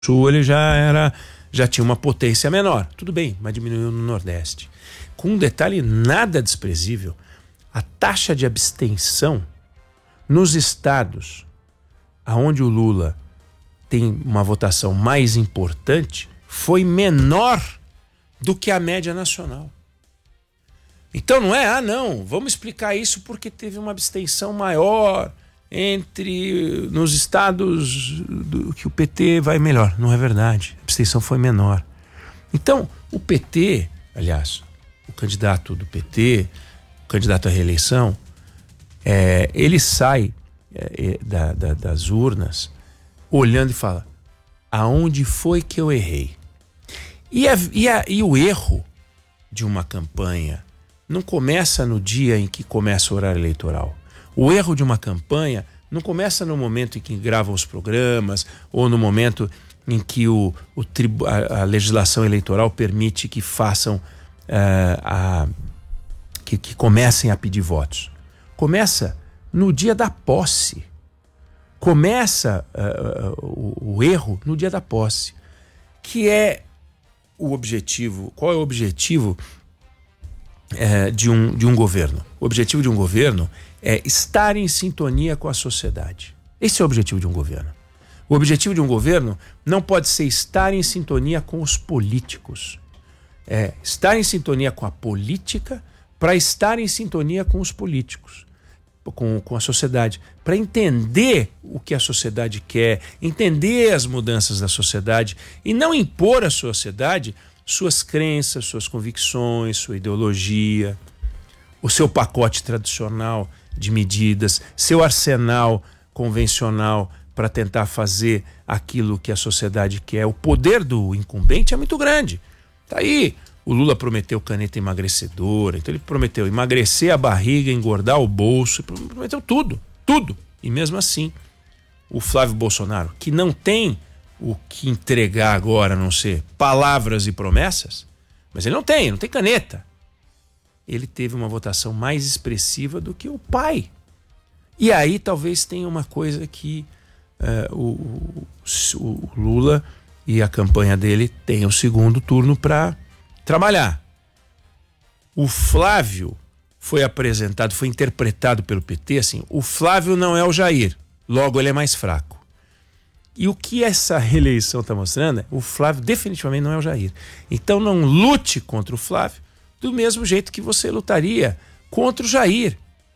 Sul ele já tinha uma potência menor. Tudo bem, mas diminuiu no Nordeste. Com um detalhe nada desprezível, a taxa de abstenção nos estados onde o Lula tem uma votação mais importante foi menor do que a média nacional. Então não é, não, vamos explicar isso porque teve uma abstenção maior nos estados que o PT vai melhor. Não é verdade, a abstenção foi menor. Então o PT, aliás, o candidato do PT, o candidato à reeleição, ele sai das urnas olhando e fala: aonde foi que eu errei? E o erro de uma campanha não começa no dia em que começa o horário eleitoral. O erro de uma campanha não começa no momento em que gravam os programas ou no momento em que a legislação eleitoral permite que façam que comecem a pedir votos. Começa no dia da posse. Começa o erro no dia da posse, que é o objetivo. Qual é o objetivo de um governo? O objetivo de um governo é estar em sintonia com a sociedade. Esse é o objetivo de um governo. O objetivo de um governo não pode ser estar em sintonia com os políticos. É estar em sintonia com a política para estar em sintonia com os políticos, com a sociedade, para entender o que a sociedade quer, entender as mudanças da sociedade e não impor à sociedade suas crenças, suas convicções, sua ideologia, o seu pacote tradicional de medidas, seu arsenal convencional para tentar fazer aquilo que a sociedade quer. O poder do incumbente é muito grande. Tá aí, o Lula prometeu caneta emagrecedora, então ele prometeu emagrecer a barriga, engordar o bolso, prometeu tudo. E mesmo assim, o Flávio Bolsonaro, que não tem o que entregar agora, a não ser palavras e promessas, mas ele não tem caneta. Ele teve uma votação mais expressiva do que o pai. E aí talvez tenha uma coisa que o Lula e a campanha dele tenham o segundo turno para trabalhar. O Flávio foi interpretado pelo PT assim: o Flávio não é o Jair, logo ele é mais fraco. E o que essa reeleição está mostrando o Flávio definitivamente não é o Jair. Então não lute contra o Flávio do mesmo jeito que você lutaria contra o Jair.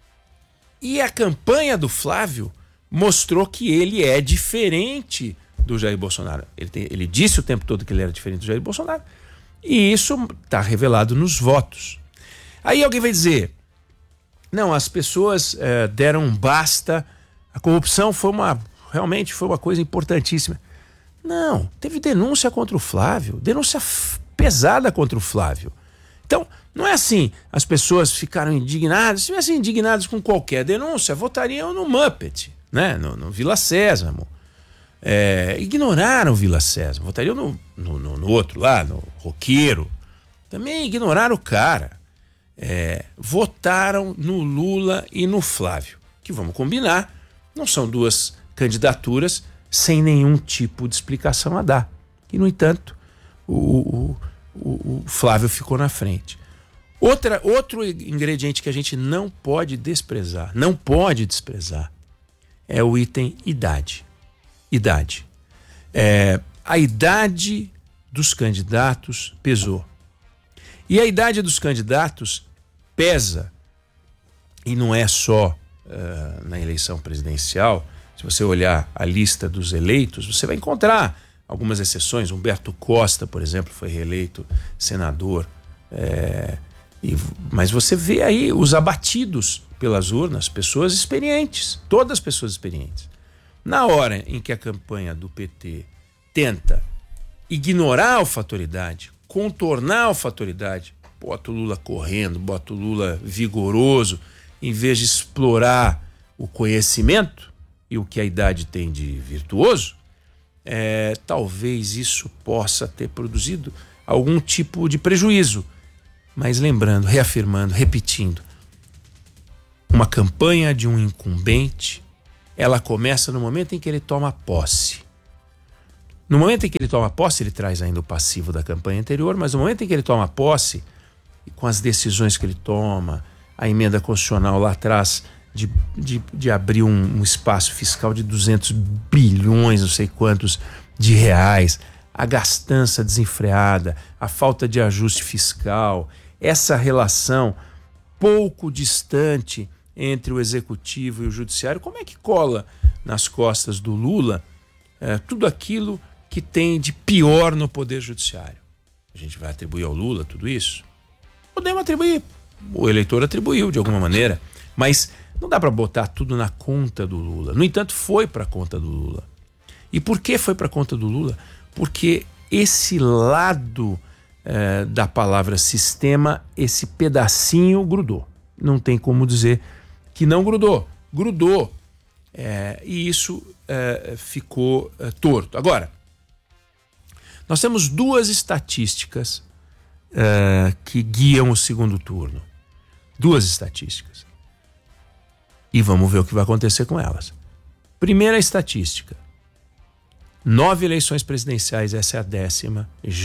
E a campanha do Flávio mostrou que ele é diferente do Jair Bolsonaro. Ele disse o tempo todo que ele era diferente do Jair Bolsonaro. E isso está revelado nos votos. Aí alguém vai dizer: não, as pessoas deram um basta, a corrupção realmente foi uma coisa importantíssima. Não, teve denúncia contra o Flávio, denúncia pesada contra o Flávio. Então, não é assim, as pessoas ficaram indignadas. Se tivessem indignadas com qualquer denúncia, votariam no Muppet, né? no Vila Sésamo. Ignoraram o Vila Sésamo, votariam no outro lá, no roqueiro. Também ignoraram o cara. Votaram no Lula e no Flávio, que, vamos combinar, não são duas candidaturas sem nenhum tipo de explicação a dar. E, no entanto, o Flávio ficou na frente. Outro ingrediente que a gente não pode desprezar, é o item idade. A idade dos candidatos pesou. E a idade dos candidatos pesa, e não é só na eleição presidencial. Se você olhar a lista dos eleitos, você vai encontrar algumas exceções. Humberto Costa, por exemplo, foi reeleito senador. Mas você vê aí os abatidos pelas urnas, pessoas experientes, todas pessoas experientes. Na hora em que a campanha do PT tenta ignorar a fatalidade, contornar a fatalidade, bota o Lula correndo, bota o Lula vigoroso, em vez de explorar o conhecimento e o que a idade tem de virtuoso, talvez isso possa ter produzido algum tipo de prejuízo. Mas lembrando, reafirmando, repetindo, uma campanha de um incumbente, ela começa no momento em que ele toma posse. No momento em que ele toma posse, ele traz ainda o passivo da campanha anterior, mas no momento em que ele toma posse, com as decisões que ele toma, a emenda constitucional lá atrás de abrir um espaço fiscal de 200 bilhões, não sei quantos, de reais, a gastança desenfreada, a falta de ajuste fiscal, essa relação pouco distante entre o executivo e o judiciário, como é que cola nas costas do Lula tudo aquilo que tem de pior no poder judiciário? A gente vai atribuir ao Lula tudo isso? Podemos atribuir, o eleitor atribuiu de alguma maneira, mas não dá para botar tudo na conta do Lula. No entanto, foi para a conta do Lula. E por que foi para a conta do Lula? Porque esse lado da palavra sistema, esse pedacinho grudou. Não tem como dizer que não grudou. Grudou. E isso ficou torto. Agora, nós temos duas estatísticas que guiam o segundo turno. Duas estatísticas. E vamos ver o que vai acontecer com elas. Primeira estatística. 9 eleições presidenciais, essa é a 10ª.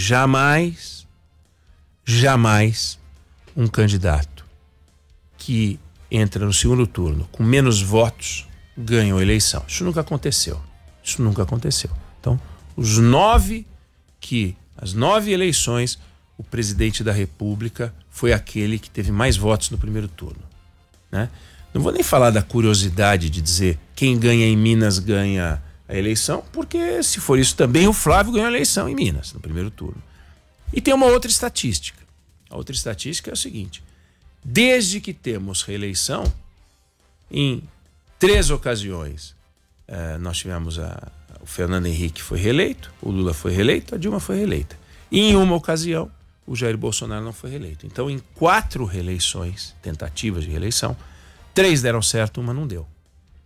Jamais um candidato que entra no segundo turno com menos votos ganhou a eleição. Isso nunca aconteceu. Então, as 9 eleições, o presidente da República foi aquele que teve mais votos no primeiro turno, né? Não vou nem falar da curiosidade de dizer quem ganha em Minas ganha a eleição, porque se for isso também o Flávio ganhou a eleição em Minas, no primeiro turno. E tem uma outra estatística. A outra estatística é o seguinte: desde que temos reeleição, em 3 ocasiões, nós tivemos o Fernando Henrique foi reeleito, o Lula foi reeleito, a Dilma foi reeleita. E em uma ocasião, o Jair Bolsonaro não foi reeleito. Então, em 4 reeleições, tentativas de reeleição, 3 deram certo, uma não deu.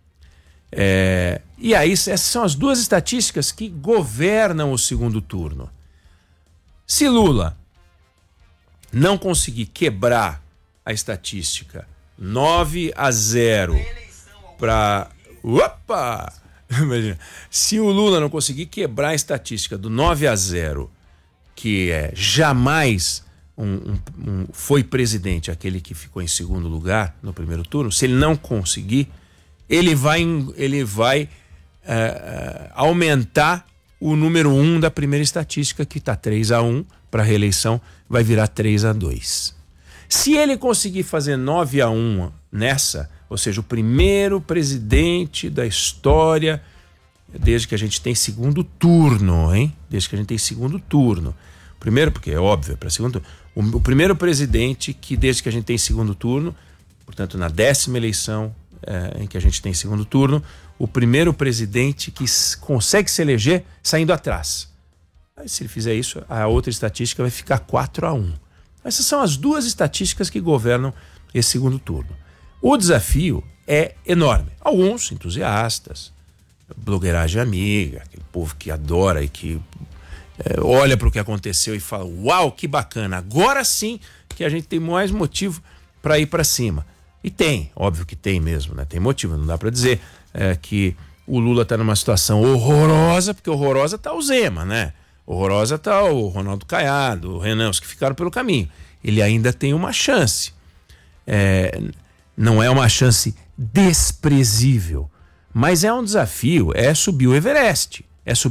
E aí, essas são as duas estatísticas que governam o segundo turno. Se Lula não conseguir quebrar a estatística 9-0 para... Opa! Imagina. Se o Lula não conseguir quebrar a estatística do 9-0, que jamais foi presidente aquele que ficou em segundo lugar no primeiro turno, se ele não conseguir, ele vai aumentar o número 1 da primeira estatística, que está 3-1 para a reeleição, vai virar 3-2. Se ele conseguir fazer 9-1 nessa, ou seja, o primeiro presidente da história, desde que a gente tem segundo turno, hein? Desde que a gente tem segundo turno. Primeiro, porque é óbvio, para segundo turno. O primeiro presidente que, desde que a gente tem segundo turno, portanto, na 10ª eleição em que a gente tem segundo turno, o primeiro presidente que consegue se eleger saindo atrás. Aí, se ele fizer isso, a outra estatística vai ficar 4-1. Essas são as duas estatísticas que governam esse segundo turno. O desafio é enorme. Alguns entusiastas, blogueiragem amiga, aquele povo que adora e que olha para o que aconteceu e fala: uau, que bacana, agora sim que a gente tem mais motivo para ir para cima. E tem, óbvio que tem mesmo, né? Tem motivo, não dá para dizer que o Lula está numa situação horrorosa, porque horrorosa está o Zema, né? Horrorosa está o Ronaldo Caiado, o Renan, os que ficaram pelo caminho. Ele ainda tem uma chance. Não é uma chance desprezível, mas é um desafio, é subir o Everest.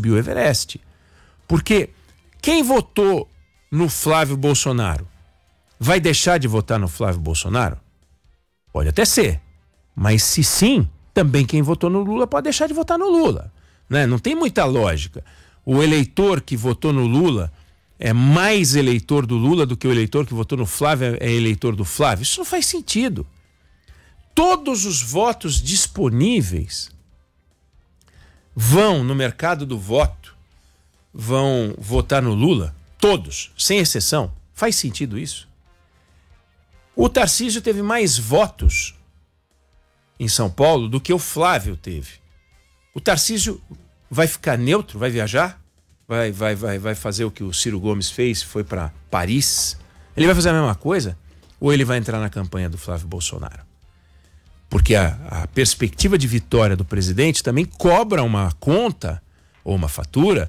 Porque quem votou no Flávio Bolsonaro vai deixar de votar no Flávio Bolsonaro? Pode até ser, mas se sim, também quem votou no Lula pode deixar de votar no Lula, né? Não tem muita lógica. O eleitor que votou no Lula é mais eleitor do Lula do que o eleitor que votou no Flávio é eleitor do Flávio. Isso não faz sentido. Todos os votos disponíveis vão no mercado do voto, vão votar no Lula, todos, sem exceção. Faz sentido isso? O Tarcísio teve mais votos em São Paulo do que o Flávio teve. O Tarcísio vai ficar neutro, vai viajar, vai fazer o que o Ciro Gomes fez, foi para Paris. Ele vai fazer a mesma coisa? Ou ele vai entrar na campanha do Flávio Bolsonaro? Porque a perspectiva de vitória do presidente também cobra uma conta ou uma fatura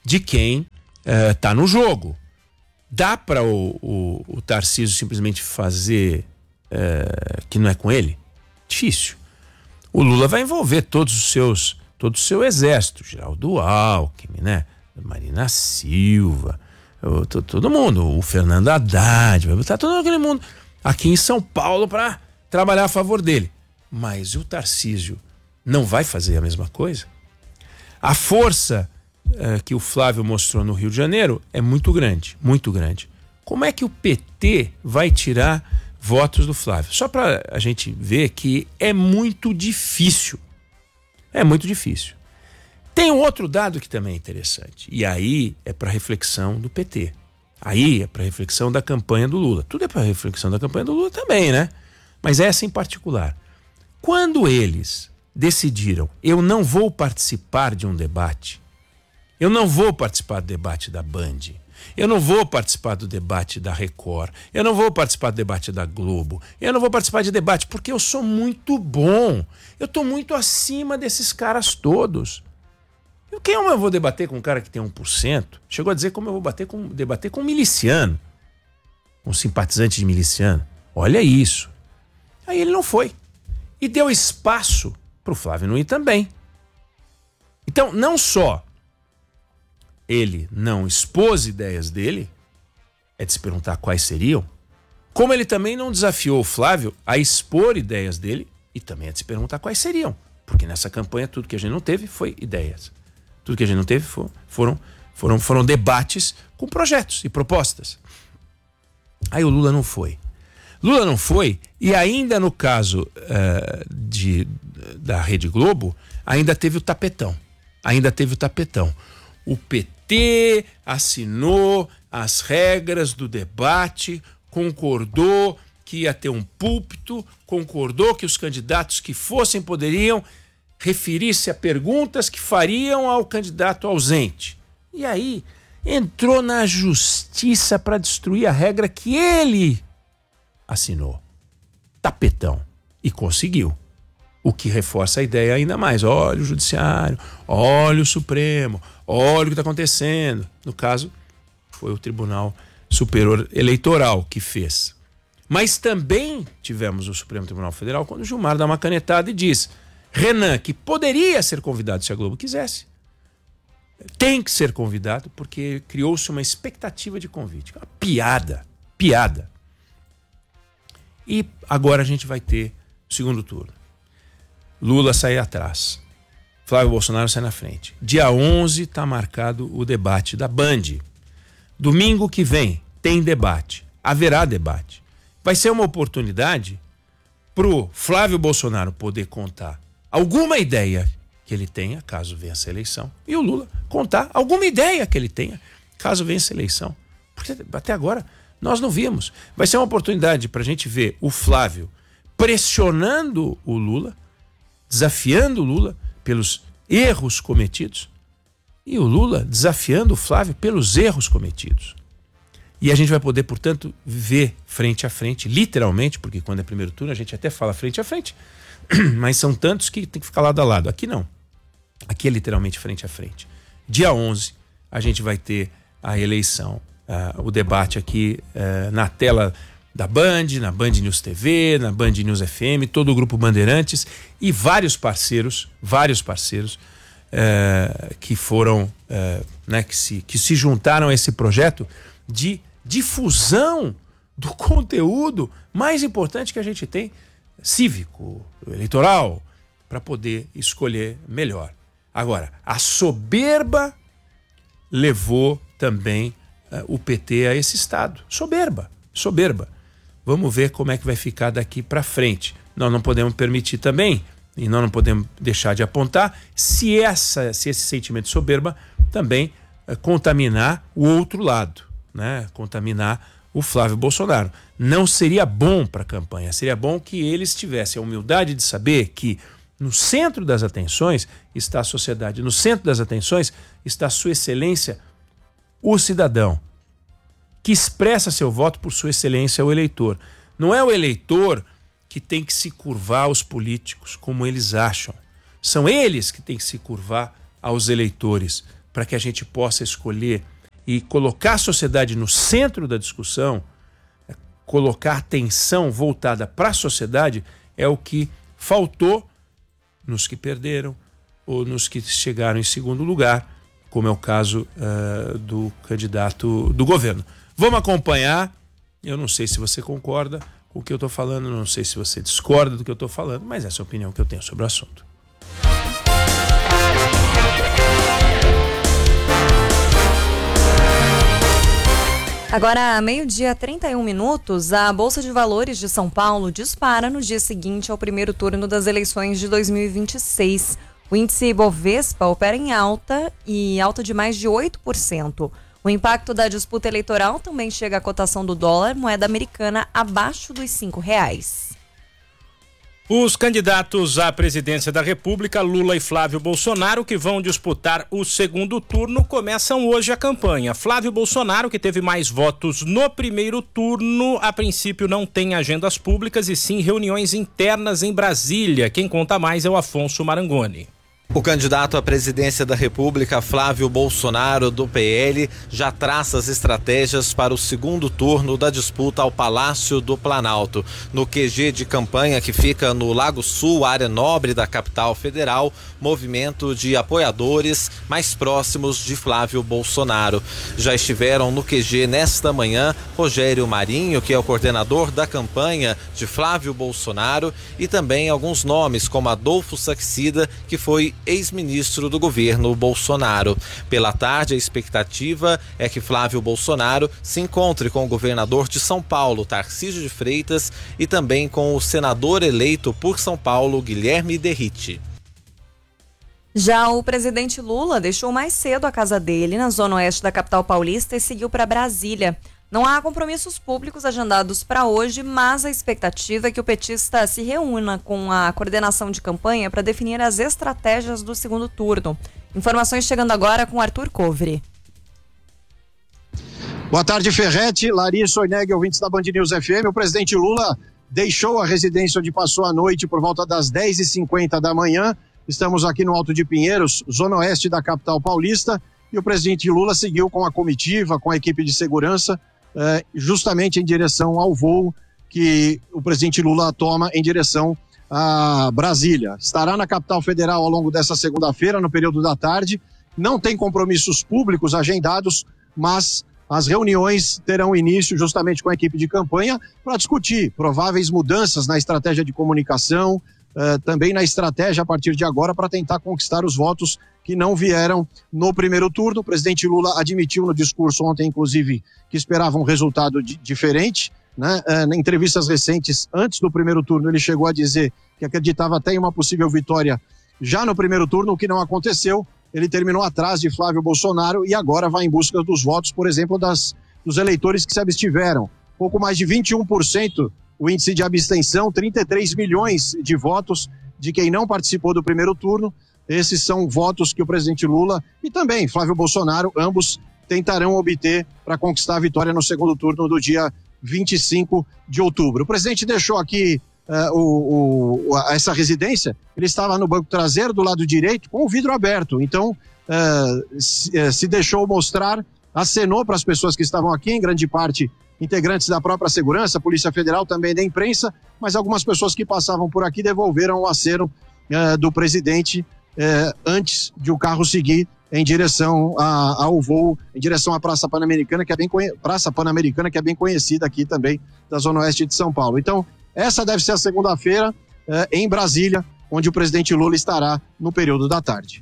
de quem está no jogo. Dá para o Tarcísio simplesmente fazer que não é com ele? Difícil. O Lula vai envolver todo o seu exército, Geraldo Alckmin, né? Marina Silva, todo mundo, o Fernando Haddad, vai botar todo aquele mundo aqui em São Paulo para trabalhar a favor dele. Mas o Tarcísio não vai fazer a mesma coisa? A força que o Flávio mostrou no Rio de Janeiro é muito grande, muito grande. Como é que o PT vai tirar votos do Flávio? Só para a gente ver que é muito difícil. É muito difícil. Tem um outro dado que também é interessante. E aí é para reflexão do PT. Aí é para reflexão da campanha do Lula. Tudo é para reflexão da campanha do Lula também, né? Mas essa em particular. Quando eles decidiram, eu não vou participar de um debate, eu não vou participar do debate da Band, eu não vou participar do debate da Record, eu não vou participar do debate da Globo, eu não vou participar de debate porque eu sou muito bom, eu estou muito acima desses caras todos. Quem eu vou debater com um cara que tem 1%? Chegou a dizer como eu vou debater com um miliciano, um simpatizante de miliciano. Olha isso. Aí ele não foi. E deu espaço para o Flávio não ir também. Então, não só ele não expôs ideias dele, é de se perguntar quais seriam, como ele também não desafiou o Flávio a expor ideias dele e também é de se perguntar quais seriam. Porque nessa campanha tudo que a gente não teve foi ideias. Tudo que a gente não teve foram debates com projetos e propostas. Aí o Lula não foi. Lula não foi e ainda no caso da Rede Globo, ainda teve o tapetão. O PT assinou as regras do debate, concordou que ia ter um púlpito, concordou que os candidatos que fossem poderiam referir-se a perguntas que fariam ao candidato ausente. E aí entrou na justiça para destruir a regra que ele assinou. Tapetão. E conseguiu. O que reforça a ideia ainda mais. Olha o judiciário, olha o Supremo, olha o que está acontecendo. No caso, foi o Tribunal Superior Eleitoral que fez. Mas também tivemos o Supremo Tribunal Federal quando o Gilmar dá uma canetada e diz: Renan, que poderia ser convidado se a Globo quisesse, tem que ser convidado porque criou-se uma expectativa de convite. Uma piada. E agora a gente vai ter o segundo turno. Lula sai atrás. Flávio Bolsonaro sai na frente. Dia 11 está marcado o debate da Band. Domingo que vem tem debate. Haverá debate. Vai ser uma oportunidade para o Flávio Bolsonaro poder contar alguma ideia que ele tenha, caso vença a eleição, e o Lula contar alguma ideia que ele tenha, caso vença a eleição. Porque até agora nós não vimos. Vai ser uma oportunidade para a gente ver o Flávio pressionando o Lula, desafiando o Lula pelos erros cometidos, e o Lula desafiando o Flávio pelos erros cometidos. E a gente vai poder, portanto, ver frente a frente, literalmente, porque quando é primeiro turno a gente até fala frente a frente, mas são tantos que tem que ficar lado a lado. Aqui não. Aqui é literalmente frente a frente. Dia 11 a gente vai ter a eleição, o debate aqui na tela da Band, na Band News TV, na Band News FM, todo o Grupo Bandeirantes e vários parceiros que foram, que se juntaram a esse projeto de difusão do conteúdo mais importante que a gente tem, cívico, eleitoral, para poder escolher melhor. Agora, a soberba levou também o PT a esse estado. Soberba. Vamos ver como é que vai ficar daqui para frente. Nós não podemos permitir também, e nós não podemos deixar de apontar, se esse sentimento de soberba também contaminar o outro lado, né? Contaminar o Flávio Bolsonaro. Não seria bom para a campanha, seria bom que eles tivessem a humildade de saber que no centro das atenções está a sociedade, no centro das atenções está Sua Excelência, o cidadão, que expressa seu voto por Sua Excelência, o eleitor. Não é o eleitor que tem que se curvar aos políticos, como eles acham. São eles que têm que se curvar aos eleitores. para que a gente possa escolher e colocar a sociedade no centro da discussão, colocar atenção voltada para a sociedade, é o que faltou nos que perderam ou nos que chegaram em segundo lugar, como é o caso do candidato do governo. Vamos acompanhar. Eu não sei se você concorda com o que eu estou falando, não sei se você discorda do que eu estou falando, mas essa é a opinião que eu tenho sobre o assunto. Agora, meio-dia 31 minutos, a Bolsa de Valores de São Paulo dispara no dia seguinte ao primeiro turno das eleições de 2026. O índice Ibovespa opera em alta e alta de mais de 8%. O impacto da disputa eleitoral também chega à cotação do dólar, moeda americana, abaixo dos R$5. Os candidatos à presidência da República, Lula e Flávio Bolsonaro, que vão disputar o segundo turno, começam hoje a campanha. Flávio Bolsonaro, que teve mais votos no primeiro turno, a princípio não tem agendas públicas e sim reuniões internas em Brasília. Quem conta mais é o Afonso Marangoni. O candidato à presidência da República, Flávio Bolsonaro, do PL, já traça as estratégias para o segundo turno da disputa ao Palácio do Planalto. No QG de campanha, que fica no Lago Sul, área nobre da capital federal, movimento de apoiadores mais próximos de Flávio Bolsonaro. Já estiveram no QG nesta manhã Rogério Marinho, que é o coordenador da campanha de Flávio Bolsonaro, e também alguns nomes como Adolfo Saxida, que foi ex-ministro do governo Bolsonaro. Pela tarde, a expectativa é que Flávio Bolsonaro se encontre com o governador de São Paulo, Tarcísio de Freitas, e também com o senador eleito por São Paulo, Guilherme Derrite. Já o presidente Lula deixou mais cedo a casa dele, na zona oeste da capital paulista, e seguiu para Brasília. Não há compromissos públicos agendados para hoje, mas a expectativa é que o petista se reúna com a coordenação de campanha para definir as estratégias do segundo turno. Informações chegando agora com Arthur Covre. Boa tarde, Ferretti, Larissa, Oineg, ouvintes da Band News FM. O presidente Lula deixou a residência onde passou a noite por volta das 10h50 da manhã. Estamos aqui no Alto de Pinheiros, zona oeste da capital paulista, e o presidente Lula seguiu com a comitiva, com a equipe de segurança, justamente em direção ao voo que o presidente Lula toma em direção a Brasília. Estará na capital federal ao longo dessa segunda-feira, no período da tarde. Não tem compromissos públicos agendados, mas as reuniões terão início justamente com a equipe de campanha para discutir prováveis mudanças na estratégia de comunicação, também na estratégia a partir de agora para tentar conquistar os votos que não vieram no primeiro turno. O presidente Lula admitiu no discurso ontem, inclusive, que esperava um resultado diferente, né? Em entrevistas recentes, antes do primeiro turno, ele chegou a dizer que acreditava até em uma possível vitória já no primeiro turno, o que não aconteceu. Ele terminou atrás de Flávio Bolsonaro e agora vai em busca dos votos, por exemplo, dos eleitores que se abstiveram. Pouco mais de 21% o índice de abstenção, 33 milhões de votos de quem não participou do primeiro turno. Esses são votos que o presidente Lula e também Flávio Bolsonaro, ambos tentarão obter para conquistar a vitória no segundo turno do dia 25 de outubro. O presidente deixou aqui essa residência, ele estava no banco traseiro do lado direito com o vidro aberto, então se deixou mostrar, acenou para as pessoas que estavam aqui, em grande parte integrantes da própria segurança, Polícia Federal, também da imprensa, mas algumas pessoas que passavam por aqui devolveram o aceno do presidente antes de o carro seguir em direção ao voo, em direção à Praça Pan-Americana, que é bem conhecida aqui também da Zona Oeste de São Paulo. Então, essa deve ser a segunda-feira em Brasília, onde o presidente Lula estará no período da tarde.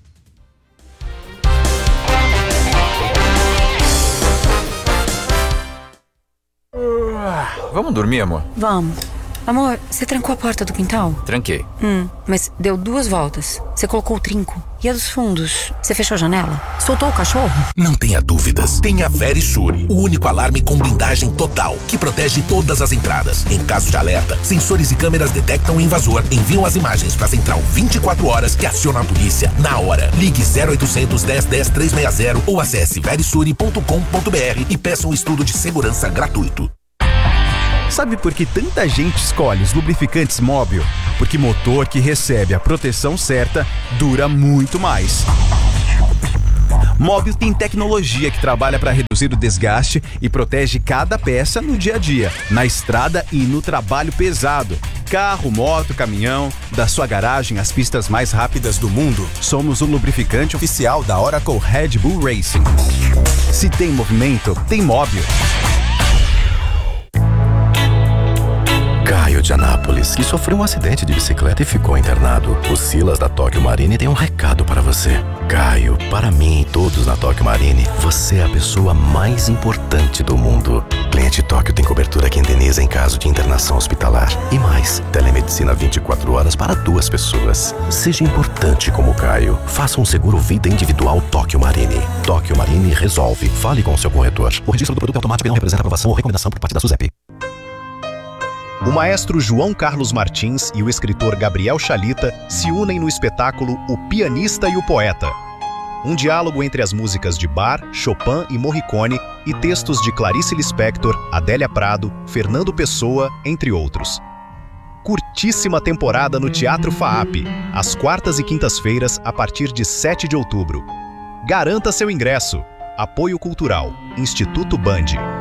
Vamos dormir, amor? Vamos. Amor, você trancou a porta do quintal? Tranquei. Mas deu 2 voltas. Você colocou o trinco. E a dos fundos? Você fechou a janela? Soltou o cachorro? Não tenha dúvidas. Tem a Verisure, o único alarme com blindagem total, que protege todas as entradas. Em caso de alerta, sensores e câmeras detectam o invasor, enviam as imagens para a central 24 horas que aciona a polícia na hora. Ligue 0800 10 10 360 ou acesse verisure.com.br e peça um estudo de segurança gratuito. Sabe por que tanta gente escolhe os lubrificantes Móbil? Porque motor que recebe a proteção certa dura muito mais. Móbil tem tecnologia que trabalha para reduzir o desgaste e protege cada peça no dia a dia, na estrada e no trabalho pesado. Carro, moto, caminhão, da sua garagem às pistas mais rápidas do mundo, somos o lubrificante oficial da Oracle Red Bull Racing. Se tem movimento, tem Móbil. Caio de Anápolis, que sofreu um acidente de bicicleta e ficou internado. O Silas da Tóquio Marine tem um recado para você. Caio, para mim e todos na Tóquio Marine, você é a pessoa mais importante do mundo. Cliente Tóquio tem cobertura que indeniza em caso de internação hospitalar. E mais, telemedicina 24 horas para 2 pessoas. Seja importante como Caio. Faça um seguro vida individual Tóquio Marine. Tóquio Marine resolve. Fale com o seu corretor. O registro do produto é automático e não representa aprovação ou recomendação por parte da SUSEP. O maestro João Carlos Martins e o escritor Gabriel Chalita se unem no espetáculo O Pianista e o Poeta. Um diálogo entre as músicas de Bach, Chopin e Morricone e textos de Clarice Lispector, Adélia Prado, Fernando Pessoa, entre outros. Curtíssima temporada no Teatro FAAP, às quartas e quintas-feiras a partir de 7 de outubro. Garanta seu ingresso. Apoio Cultural, Instituto Band.